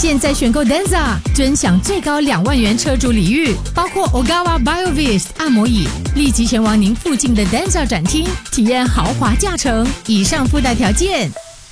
现在选购 Denza， 尊享最高2万元车主礼遇，包括 Ogawa BioVist 按摩椅，立即前往您附近的 Denza 展厅，体验豪华驾乘。以上附带条件。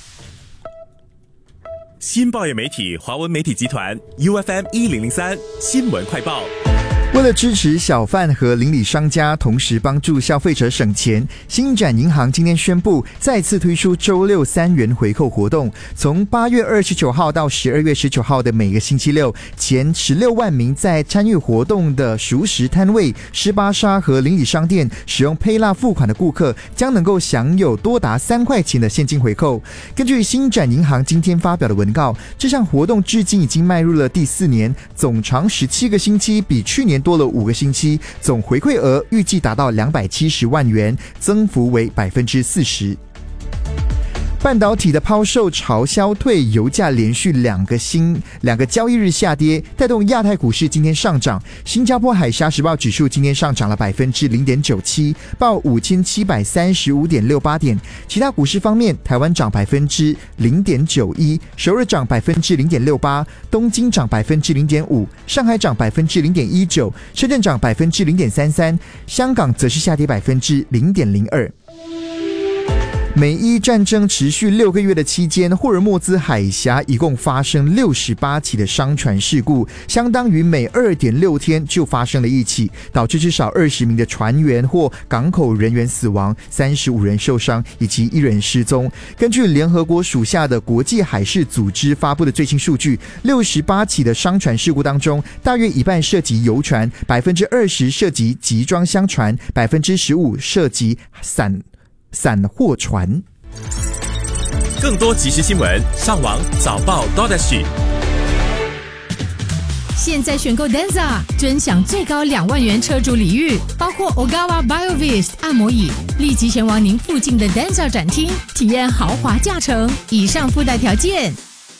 新报业媒体华文媒体集团 UFM 1003新闻快报。 为了支持小贩和邻里商家，同时帮助消费者省钱，星展银行今天宣布再次推出周六3元回扣活动。从8月29号到12月19号的每个星期六，前16万名在参与活动的熟食摊位、湿巴沙和邻里商店使用 PayLah 付款的顾客，将能够享有多达3块钱的现金回扣。根据星展银行今天发表的文告，这项活动至今已经迈入了第4年，总长17个星期，比去年多了5个星期，总回馈额预计达到270万元，增幅为 40%。半导体的抛售潮消退，油价连续两个交易日下跌，带动亚太股市今天上涨。新加坡海峡时报指数今天上涨了 0.97%， 报 5735.68 点。其他股市方面，台湾涨 0.91%， 首尔涨 0.68%， 东京涨 0.5%， 上海涨 0.19%， 深圳涨 0.33%， 香港则是下跌 0.02%。美伊战争持续6个月的期间，霍尔莫兹海峡一共发生68起的商船事故，相当于每 2.6 天就发生了1起，导致至少20名的船员或港口人员死亡，35人受伤，以及1人失踪。根据联合国属下的国际海事组织发布的最新数据，68起的商船事故当中，大约一半涉及油船，20%涉及集装箱船，15%涉及散货船。 更多即时新闻，上网早报 .SG。 现在选购 Denza， 尊享最高2万元车主礼遇，包括 Ogawa BioVist 按摩椅，立即前往您附近的 Denza 展厅，体验豪华驾乘。以上附带条件。